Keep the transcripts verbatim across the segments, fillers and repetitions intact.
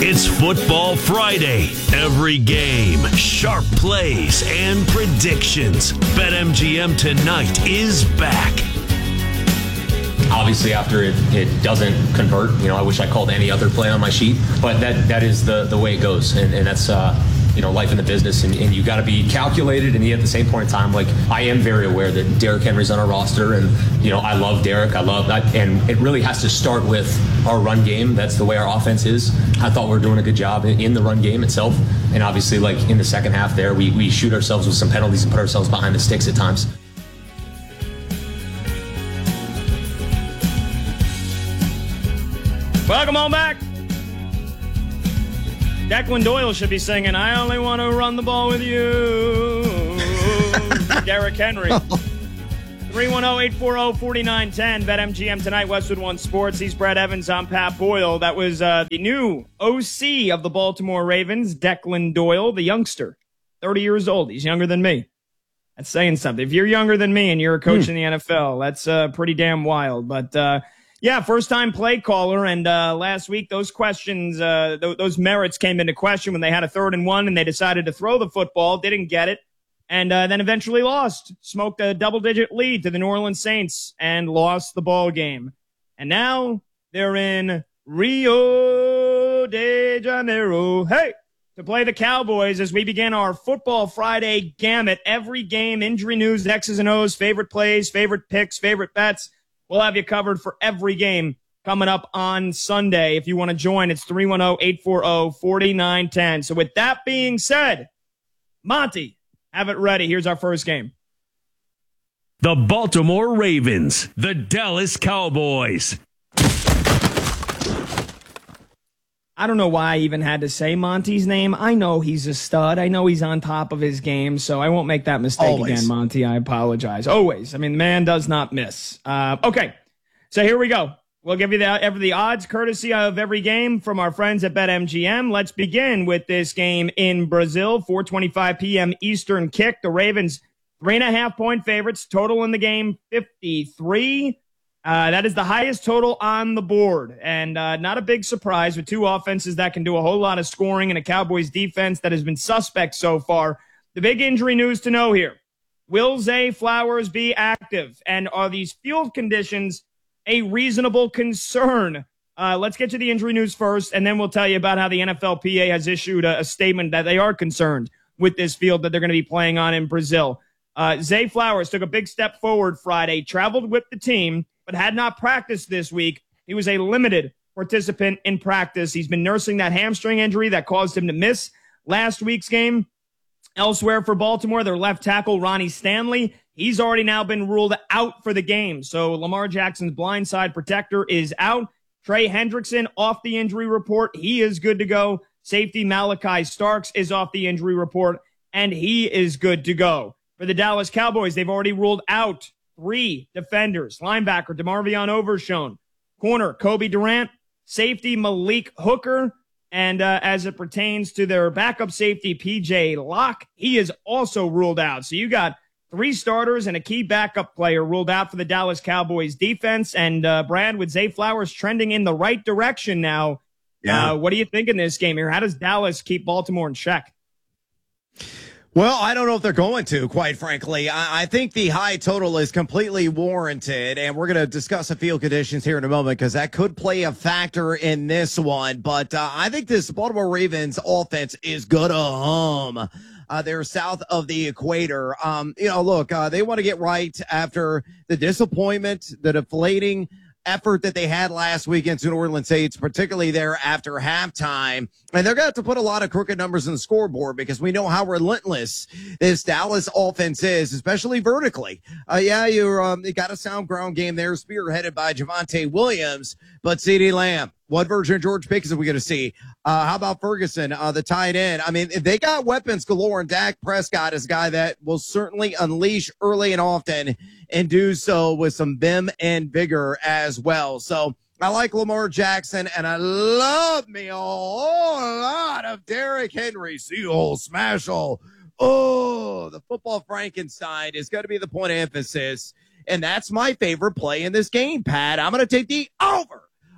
It's Football Friday. Every game, sharp plays, and predictions. BetMGM tonight is back. Obviously, after it, it doesn't convert, you know, I wish I called any other play on my sheet, but that that is the, the way it goes, and, and that's, uh, you know, life in the business, and, and you got to be calculated, and yet at the same point in time, like, I am very aware that Derrick Henry's on our roster, and, you know, I love Derrick, I love that, and it really has to start with our run game. That's the way our offense is. I thought we were doing a good job in, in the run game itself, and obviously, like, in the second half there, we, we shoot ourselves with some penalties and put ourselves behind the sticks at times. Welcome on back. Declan Doyle should be singing, I only want to run the ball with you. Derrick Henry. three one zero, eight four zero, four nine one zero. BetMGM tonight, Westwood One Sports. He's Brad Evans. I'm Pat Boyle. That was uh, the new O C of the Baltimore Ravens, Declan Doyle, the youngster. thirty years old. He's younger than me. That's saying something. If you're younger than me and you're a coach hmm. in the N F L, that's uh, pretty damn wild. But, uh, yeah, first-time play caller, and uh, last week those questions, uh, th- those merits came into question when they had a third and one and they decided to throw the football, didn't get it, and uh, then eventually lost, smoked a double-digit lead to the New Orleans Saints and lost the ball game. And now they're in Rio de Janeiro, hey, to play the Cowboys as we begin our Football Friday gamut. Every game, injury news, X's and O's, favorite plays, favorite picks, favorite bets. We'll have you covered for every game coming up on Sunday. If you want to join, it's three one zero, eight four zero, four nine one zero. So with that being said, Monty, have it ready. Here's our first game. The Baltimore Ravens, the Dallas Cowboys. I don't know why I even had to say Monty's name. I know he's a stud. I know he's on top of his game, so I won't make that mistake Always. again, Monty. I apologize. Always. I mean, the man does not miss. Uh, okay, so here we go. We'll give you the, every, the odds courtesy of every game from our friends at BetMGM. Let's begin with this game in Brazil, four twenty-five p.m. Eastern kick. The Ravens, three and a half point favorites. Total in the game, fifty-three. Uh, that is the highest total on the board, and uh, not a big surprise with two offenses that can do a whole lot of scoring and a Cowboys defense that has been suspect so far. The big injury news to know here, will Zay Flowers be active, and are these field conditions a reasonable concern? Uh, let's get to the injury news first, and then we'll tell you about how the N F L P A has issued a, a statement that they are concerned with this field that they're going to be playing on in Brazil. Uh, Zay Flowers took a big step forward Friday, traveled with the team, but had not practiced this week. He was a limited participant in practice. He's been nursing that hamstring injury that caused him to miss last week's game. Elsewhere for Baltimore, their left tackle, Ronnie Stanley, he's already now been ruled out for the game. So Lamar Jackson's blindside protector is out. Trey Hendrickson off the injury report. He is good to go. Safety Malachi Starks is off the injury report, and he is good to go. For the Dallas Cowboys, they've already ruled out three defenders: linebacker DeMarvion Overshown, corner Kobe Durant, safety Malik Hooker, and uh, as it pertains to their backup safety P J Locke, he is also ruled out. So you got three starters and a key backup player ruled out for the Dallas Cowboys defense. And uh, Brad, with Zay Flowers trending in the right direction now, yeah. uh, what do you think in this game here? How does Dallas keep Baltimore in check? Well, I don't know if they're going to, quite frankly. I, I think the high total is completely warranted, and we're going to discuss the field conditions here in a moment because that could play a factor in this one. But uh, I think this Baltimore Ravens offense is going to hum. Uh, they're south of the equator. Um, you know, look, uh, they want to get right after the disappointment, the deflating effort that they had last week against New Orleans Saints, particularly there after halftime. And they're going to have to put a lot of crooked numbers on the scoreboard because we know how relentless this Dallas offense is, especially vertically. Uh, yeah, you're, um, you got a sound ground game there, spearheaded by Javonte Williams, but CeeDee Lamb, what version of George Pickens are we going to see? Uh, how about Ferguson, uh, the tight end? I mean, they got weapons galore, and Dak Prescott is a guy that will certainly unleash early and often and do so with some vim and vigor as well. So I like Lamar Jackson, and I love me a whole lot of Derrick Henry. Seal, smash-all. Oh, the football Frankenstein is going to be the point of emphasis, and that's my favorite play in this game, Pat. I'm going to take the over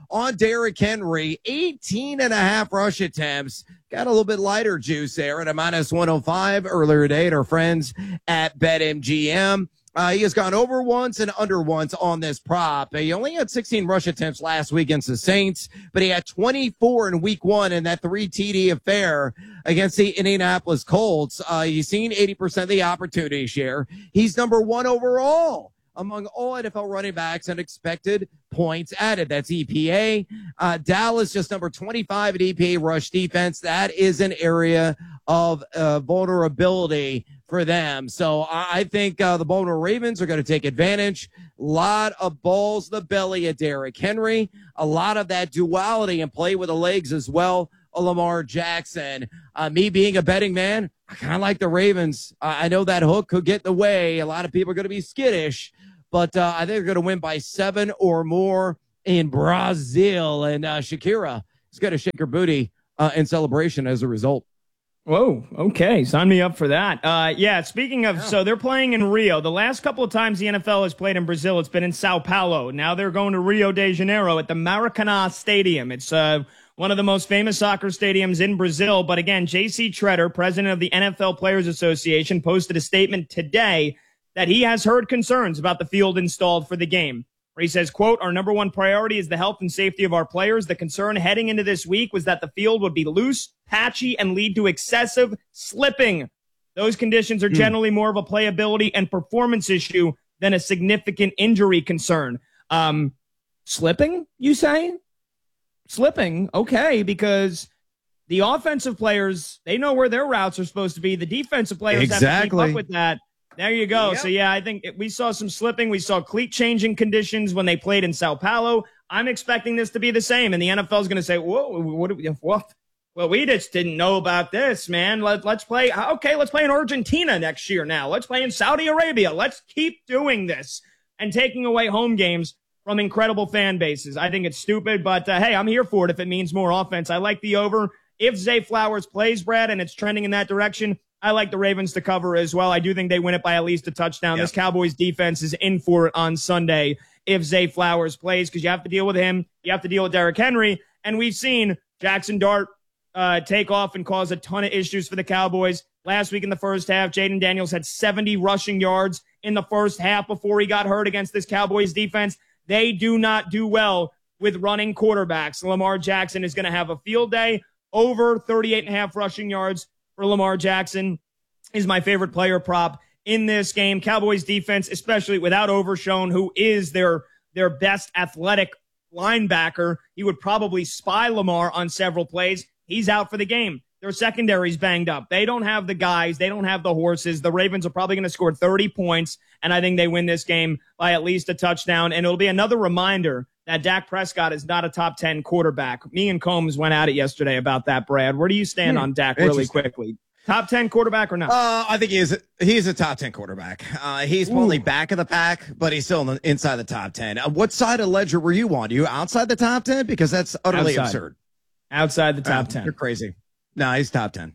on Derrick Henry. eighteen and a half rush attempts. Got a little bit lighter juice there at a minus one oh five earlier today at our friends at BetMGM. Uh, he has gone over once and under once on this prop. He only had sixteen rush attempts last week against the Saints, but he had twenty-four in week one in that three T D affair against the Indianapolis Colts. Uh, he's seen eighty percent of the opportunity share. He's number one overall among all N F L running backs and expected points added. That's E P A. Uh, Dallas just number twenty-five at E P A rush defense. That is an area of uh, vulnerability for them. So I, I think uh, the Baltimore Ravens are going to take advantage. A lot of balls to the belly at Derrick Henry. A lot of that duality and play with the legs as well. Lamar Jackson. Uh, me being a betting man, I kind of like the Ravens. Uh, I know that hook could get in the way. A lot of people are going to be skittish, but uh, I think they're going to win by seven or more in Brazil. And uh, Shakira is going to shake her booty uh, in celebration as a result. Whoa, okay. Sign me up for that. Uh, yeah, speaking of, yeah. so they're playing in Rio. The last couple of times the N F L has played in Brazil, it's been in Sao Paulo. Now they're going to Rio de Janeiro at the Maracanã Stadium. It's uh, one of the most famous soccer stadiums in Brazil. But again, J C Tretter, president of the N F L Players Association, posted a statement today that he has heard concerns about the field installed for the game. Where he says, quote, our number one priority is the health and safety of our players. The concern heading into this week was that the field would be loose, patchy, and lead to excessive slipping. Those conditions are generally more of a playability and performance issue than a significant injury concern. Um, slipping, you say? Slipping, okay, because the offensive players, they know where their routes are supposed to be. The defensive players exactly. have to keep up with that. There you go. Yep. So, yeah, I think we saw some slipping. We saw cleat changing conditions when they played in Sao Paulo. I'm expecting this to be the same. And the N F L is going to say, whoa, what, what? Well, we just didn't know about this, man. Let, let's play. Okay, let's play in Argentina next year now. Let's play in Saudi Arabia. Let's keep doing this and taking away home games from incredible fan bases. I think it's stupid, but uh, hey, I'm here for it if it means more offense. I like the over. If Zay Flowers plays, Brad, and it's trending in that direction, I like the Ravens to cover as well. I do think they win it by at least a touchdown. Yep. This Cowboys defense is in for it on Sunday if Zay Flowers plays, because you have to deal with him. You have to deal with Derrick Henry. And we've seen Jackson Dart uh, take off and cause a ton of issues for the Cowboys. Last week in the first half, Jaden Daniels had seventy rushing yards in the first half before he got hurt against this Cowboys defense. They do not do well with running quarterbacks. Lamar Jackson is going to have a field day. Over thirty-eight and a half rushing yards for Lamar Jackson is my favorite player prop in this game. Cowboys defense, especially without Overshown, who is their, their best athletic linebacker. He would probably spy Lamar on several plays. He's out for the game. Their secondary's banged up. They don't have the guys. They don't have the horses. The Ravens are probably going to score thirty points, and I think they win this game by at least a touchdown. And it'll be another reminder that Dak Prescott is not a top ten quarterback. Me and Combs went at it yesterday about that, Brad. Where do you stand hmm, on Dak really quickly? Top ten quarterback or not? Uh, I think he is. He's a top ten quarterback. Uh, he's only back of the pack, but he's still in the, inside the top ten. Uh, what side of ledger were you on? You outside the top ten? Because that's utterly outside. absurd. Outside the top uh, ten. You're crazy. No, he's top ten.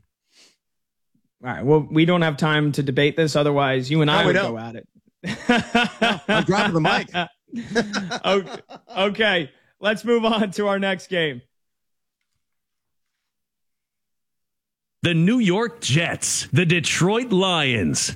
All right. Well, we don't have time to debate this. Otherwise, you and I no, would don't. go at it. no, I'm dropping the mic. okay. okay. Let's move on to our next game. The New York Jets, the Detroit Lions.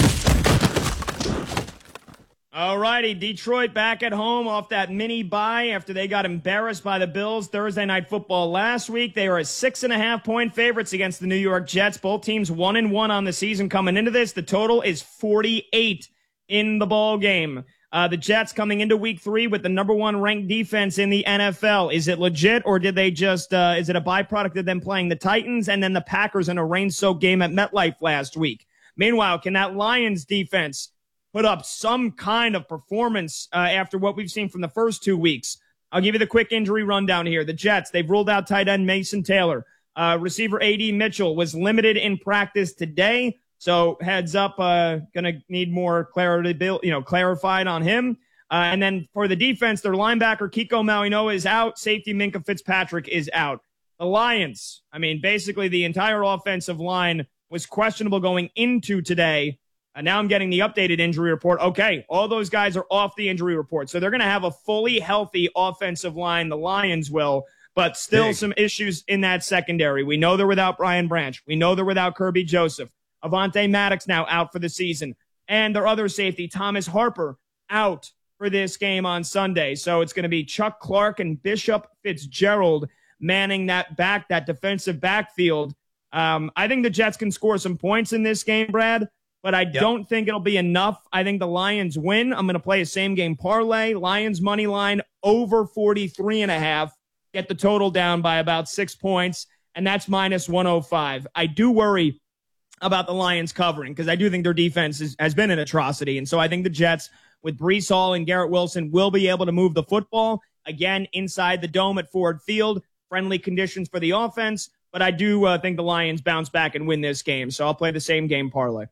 All righty, Detroit back at home off that mini bye after they got embarrassed by the Bills Thursday Night Football last week. They are a six and a half point favorites against the New York Jets. Both teams one and one on the season coming into this. The total is forty-eight in the ball game. Uh, the Jets coming into week three with the number one ranked defense in the N F L. Is it legit, or did they just, uh, is it a byproduct of them playing the Titans and then the Packers in a rain-soaked game at MetLife last week? Meanwhile, can that Lions defense put up some kind of performance uh, after what we've seen from the first two weeks? I'll give you the quick injury rundown here. The Jets, they've ruled out tight end Mason Taylor. Uh, receiver A D Mitchell was limited in practice today. So heads up, uh, gonna need more clarity, you know, clarified on him. Uh, and then for the defense, their linebacker Kiko Malinois is out. Safety Minkah Fitzpatrick is out. The Lions, I mean, basically the entire offensive line was questionable going into today. Uh, now I'm getting the updated injury report. Okay, all those guys are off the injury report. So they're going to have a fully healthy offensive line, the Lions will, but still Big. some issues in that secondary. We know they're without Brian Branch. We know they're without Kirby Joseph. Avonte Maddox now out for the season. And their other safety, Thomas Harper, out for this game on Sunday. So it's going to be Chuck Clark and Bishop Fitzgerald manning that back, that defensive backfield. Um, I think the Jets can score some points in this game, Brad, but I yep. don't think it'll be enough. I think the Lions win. I'm going to play a same game parlay. Lions money line over forty-three and a half. Get the total down by about six points, and that's minus one oh five. I do worry about the Lions covering because I do think their defense is, has been an atrocity. And so I think the Jets with Breece Hall and Garrett Wilson will be able to move the football again inside the dome at Ford Field. Friendly conditions for the offense. But I do uh, think the Lions bounce back and win this game. So I'll play the same game parlay.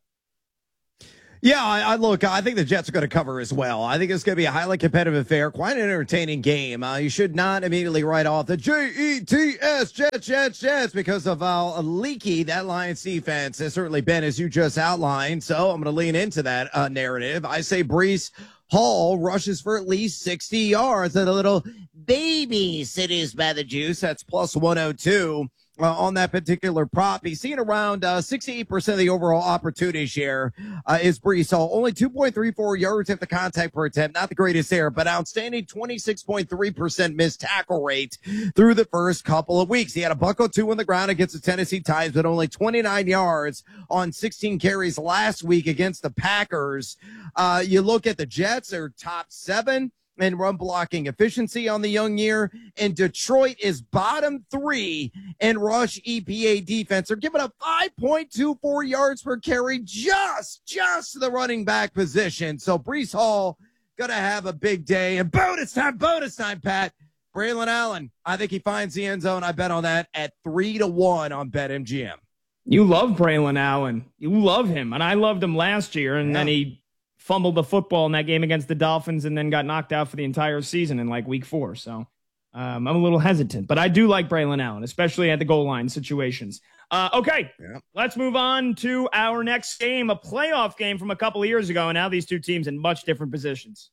Yeah, I, I look, I think the Jets are going to cover as well. I think it's going to be a highly competitive affair, quite an entertaining game. Uh, you should not immediately write off the J E T S, Jets, Jets, Jets, because of how leaky that Lions defense has certainly been, as you just outlined. So I'm going to lean into that uh, narrative. I say Breece Hall rushes for at least sixty yards at a little baby cities by the juice. That's plus one oh two. Uh, on that particular prop. He's seen around uh, sixty-eight percent of the overall opportunity share uh, is Breece Hall. Only two point three four yards after contact per attempt. Not the greatest there, but outstanding twenty-six point three percent missed tackle rate through the first couple of weeks. He had a buck or two on the ground against the Tennessee Titans, but only twenty-nine yards on sixteen carries last week against the Packers. Uh, you look at the Jets, they're top seven and run blocking efficiency on the young year. And Detroit is bottom three in rush E P A defense. They're giving up five point two four yards per carry, just, just the running back position. So Breece Hall going to have a big day. And bonus time, bonus time, Pat. Braylon Allen, I think he finds the end zone. I bet on that at three to one on BetMGM. You love Braylon Allen. You love him. And I loved him last year. And yeah. then he fumbled the football in that game against the Dolphins and then got knocked out for the entire season in like week four. So um, I'm a little hesitant, but I do like Braylon Allen, especially at the goal line situations. Uh, okay, yeah. Let's move on to our next game, a playoff game from a couple of years ago. And now these two teams in much different positions.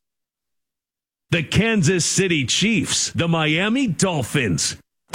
The Kansas City Chiefs, the Miami Dolphins.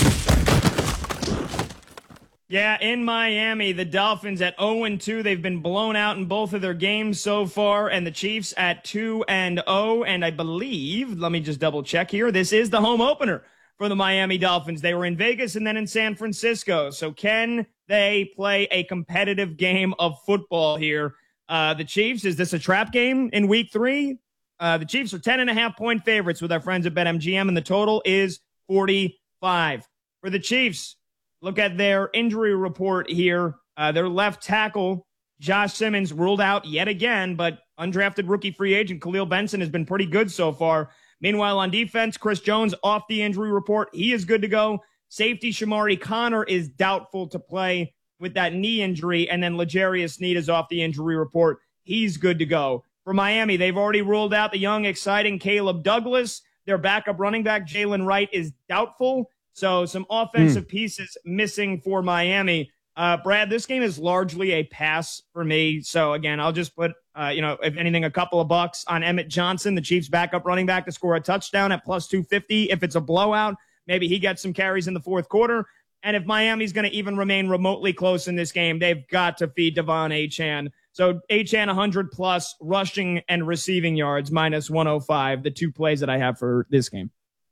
Yeah, in Miami, the Dolphins at oh and two. They've been blown out in both of their games so far, and the Chiefs at two and oh. And I believe, let me just double check here, this is the home opener for the Miami Dolphins. They were in Vegas and then in San Francisco. So can they play a competitive game of football here? Uh, the Chiefs, is this a trap game in week three? Uh, the Chiefs are ten and a half point favorites with our friends at BetMGM, and the total is forty-five. For the Chiefs, look at their injury report here. Uh, their left tackle, Josh Simmons, ruled out yet again, but undrafted rookie free agent Khalil Benson has been pretty good so far. Meanwhile, on defense, Chris Jones off the injury report. He is good to go. Safety Shamari Connor is doubtful to play with that knee injury. And then L'Jarius Sneed is off the injury report. He's good to go. For Miami, they've already ruled out the young, exciting Caleb Douglas. Their backup running back, Jalen Wright, is doubtful. So some offensive mm. pieces missing for Miami. Uh, Brad, this game is largely a pass for me. So, again, I'll just put, uh, you know, if anything, a couple of bucks on Emmett Johnson, the Chiefs' backup running back, to score a touchdown at plus two fifty. If it's a blowout, maybe he gets some carries in the fourth quarter. And if Miami's going to even remain remotely close in this game, they've got to feed Devon Achane. So Achane one hundred plus rushing and receiving yards, minus one oh five, the two plays that I have for this game.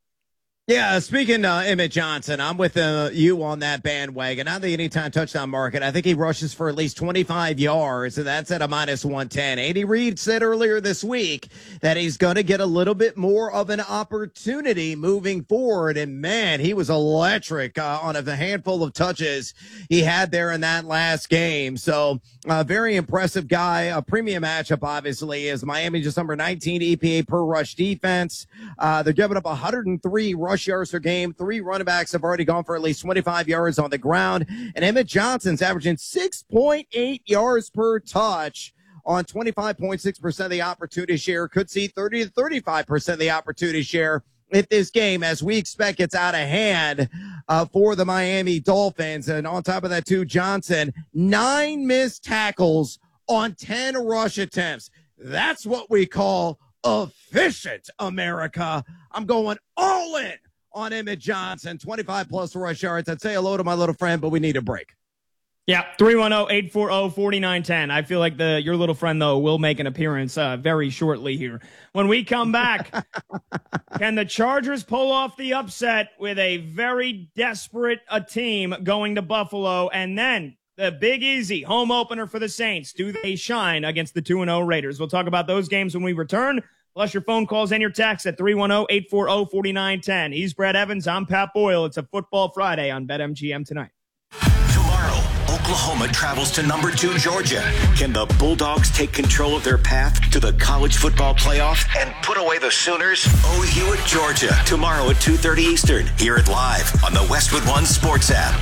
Yeah, speaking uh, Emmett Johnson, I'm with uh, you on that bandwagon. I think anytime touchdown market, I think he rushes for at least twenty-five yards, and that's at a minus one ten. Andy Reid said earlier this week that he's going to get a little bit more of an opportunity moving forward, and man, he was electric uh, on a handful of touches he had there in that last game. So a uh, very impressive guy. A premium matchup, obviously, is Miami, just number nineteen E P A per rush defense. Uh, they're giving up one hundred three rush yards per game. Three running backs have already gone for at least twenty-five yards on the ground. And Emmett Johnson's averaging six point eight yards per touch on twenty-five point six percent of the opportunity share. Could see thirty to thirty-five percent of the opportunity share if this game, as we expect, gets out of hand uh, for the Miami Dolphins. And on top of that, too, Johnson, nine missed tackles on ten rush attempts. That's what we call efficient, America. I'm going all in on Emmett Johnson, twenty-five plus rush yards. I'd say hello to my little friend, but we need a break. Yeah, three one zero, eight four zero, four nine one zero. I feel like the your little friend, though, will make an appearance uh, very shortly here. When we come back, can the Chargers pull off the upset with a very desperate a team going to Buffalo? And then the Big Easy home opener for the Saints. Do they shine against the two and oh Raiders? We'll talk about those games when we return, plus your phone calls and your texts at three one zero, eight four zero, four nine one zero. He's Brad Evans. I'm Pat Boyle. It's a Football Friday on BetMGM tonight. Oklahoma travels to number two Georgia. Can the Bulldogs take control of their path to the college football playoff and put away the Sooners? O U at Georgia tomorrow at two thirty Eastern. Hear it live on the Westwood One Sports app.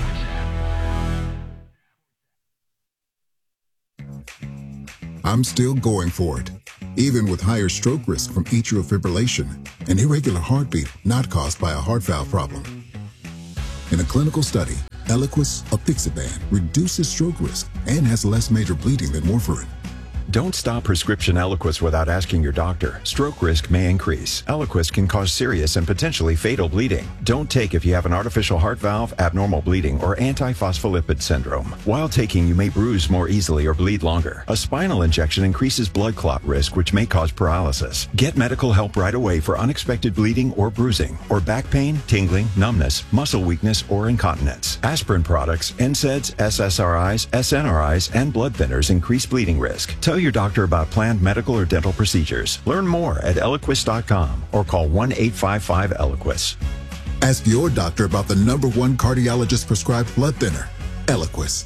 I'm still going for it, even with higher stroke risk from atrial fibrillation, an irregular heartbeat not caused by a heart valve problem. In a clinical study, Eliquis, apixaban, reduces stroke risk and has less major bleeding than warfarin. Don't stop prescription Eliquis without asking your doctor. Stroke risk may increase. Eliquis can cause serious and potentially fatal bleeding. Don't take if you have an artificial heart valve, abnormal bleeding, or antiphospholipid syndrome. While taking, you may bruise more easily or bleed longer. A spinal injection increases blood clot risk, which may cause paralysis. Get medical help right away for unexpected bleeding or bruising, or back pain, tingling, numbness, muscle weakness, or incontinence. Aspirin products, N SAIDs, S S R Is, S N R Is, and blood thinners increase bleeding risk. Tell your doctor about planned medical or dental procedures. Learn more at Eliquis dot com or call one eight five five Eliquis. Ask your doctor about the number one cardiologist prescribed blood thinner, Eliquis.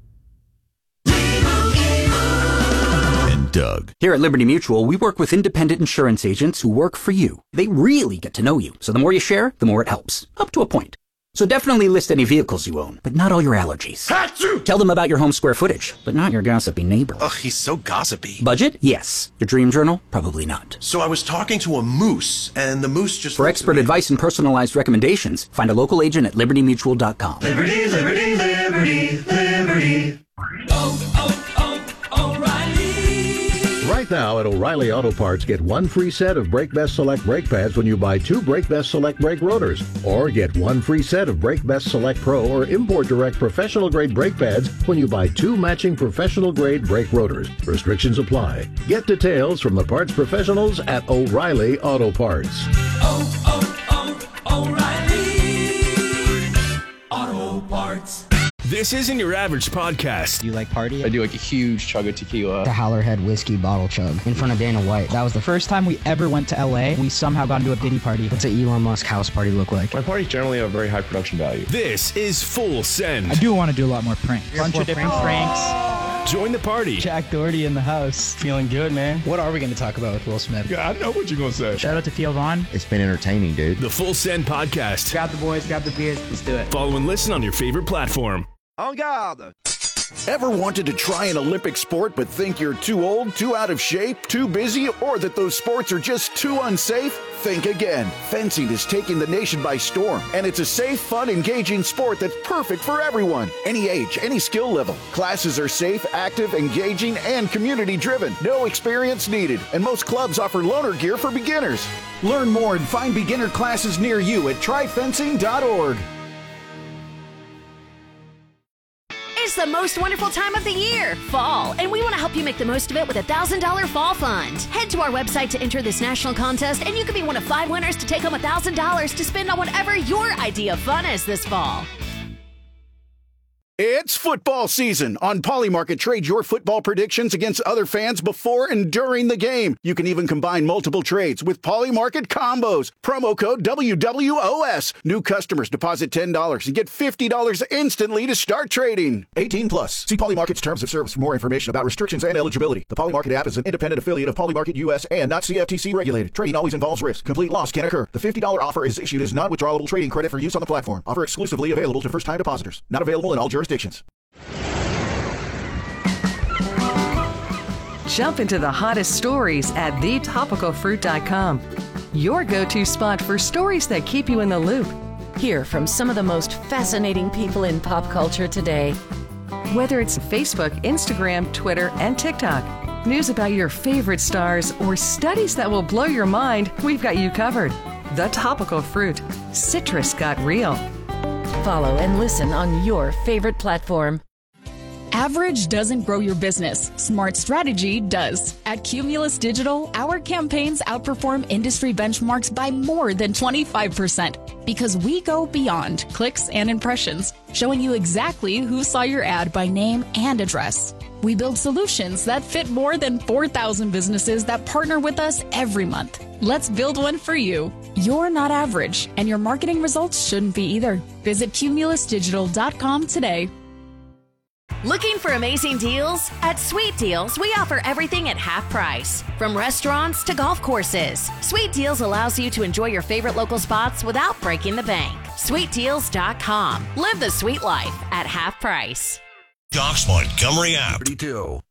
And Doug. Here at Liberty Mutual, we work with independent insurance agents who work for you. They really get to know you, so the more you share, the more it helps. Up to a point. So definitely list any vehicles you own, but not all your allergies. Achoo! Tell them about your home square footage, but not your gossipy neighbor. Ugh, he's so gossipy. Budget? Yes. Your dream journal? Probably not. So I was talking to a moose, and the moose just... For expert advice and personalized recommendations, find a local agent at liberty mutual dot com. Liberty, liberty, liberty, liberty. Oh, oh, oh, O'Reilly. Right now at O'Reilly Auto Parts, get one free set of Brake Best Select brake pads when you buy two Brake Best Select brake rotors. Or get one free set of Brake Best Select Pro or Import Direct professional grade brake pads when you buy two matching professional grade brake rotors. Restrictions apply. Get details from the parts professionals at O'Reilly Auto Parts. Oh, oh, oh, O'Reilly Auto Parts. This isn't your average podcast. Do you like party? I do like a huge chug of tequila. The Howlerhead whiskey bottle chug in front of Dana White. That was the first time we ever went to L A. We somehow got into a Diddy party. What's an Elon Musk house party look like? My parties generally have a very high production value. This is Full Send. I do want to do a lot more pranks. A bunch of different pranks. Join the party. Jack Doherty in the house. Feeling good, man. What are we going to talk about with Will Smith? Yeah, I know what you're going to say. Shout out to Theo Vaughn. It's been entertaining, dude. The Full Send podcast. Grab the boys, grab the beers, let's do it. Follow and listen on your favorite platform. En garde. Ever wanted to try an Olympic sport but think you're too old, too out of shape, too busy, or that those sports are just too unsafe? Think again. Fencing is taking the nation by storm, and it's a safe, fun, engaging sport that's perfect for everyone. Any age, any skill level. Classes are safe, active, engaging, and community-driven. No experience needed, and most clubs offer loaner gear for beginners. Learn more and find beginner classes near you at try fencing dot org. It's the most wonderful time of the year, fall, and we want to help you make the most of it with a one thousand dollars Fall Fund. Head to our website to enter this national contest, and you could be one of five winners to take home one thousand dollars to spend on whatever your idea of fun is this fall. It's football season. On Polymarket, trade your football predictions against other fans before and during the game. You can even combine multiple trades with Polymarket combos. Promo code W W O S. New customers deposit ten dollars and get fifty dollars instantly to start trading. eighteen plus. See Polymarket's terms of service for more information about restrictions and eligibility. The Polymarket app is an independent affiliate of Polymarket U S and not C F T C regulated. Trading always involves risk. Complete loss can occur. The fifty dollars offer is issued as non-withdrawable trading credit for use on the platform. Offer exclusively available to first-time depositors. Not available in all jurisdictions. Jump into the hottest stories at the topical fruit dot com. Your go-to spot for stories that keep you in the loop. Hear from some of the most fascinating people in pop culture today. Whether it's Facebook, Instagram, Twitter, and TikTok, news about your favorite stars, or studies that will blow your mind, we've got you covered. The Topical Fruit. Citrus got real. Follow and listen on your favorite platform. Average doesn't grow your business. Smart strategy does. At Cumulus Digital, our campaigns outperform industry benchmarks by more than twenty-five percent because we go beyond clicks and impressions, showing you exactly who saw your ad by name and address. We build solutions that fit more than four thousand businesses that partner with us every month. Let's build one for you. You're not average, and your marketing results shouldn't be either. Visit cumulus digital dot com today. Looking for amazing deals? At Sweet Deals, we offer everything at half price. From restaurants to golf courses, Sweet Deals allows you to enjoy your favorite local spots without breaking the bank. sweet deals dot com. Live the sweet life at half price. Doc's Montgomery app. thirty-two.